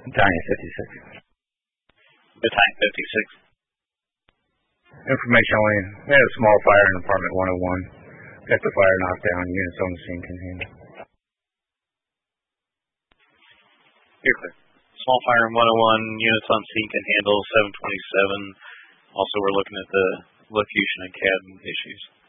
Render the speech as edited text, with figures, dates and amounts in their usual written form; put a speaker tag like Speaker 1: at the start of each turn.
Speaker 1: Battalion 56.
Speaker 2: Battalion 56.
Speaker 1: Information only. We had a small fire in Apartment 101. Got the fire knocked down. Units on the scene can handle.
Speaker 2: You're clear. Small fire in 101. Units on scene can handle. 727. Also, we're looking at the locution and cabin issues.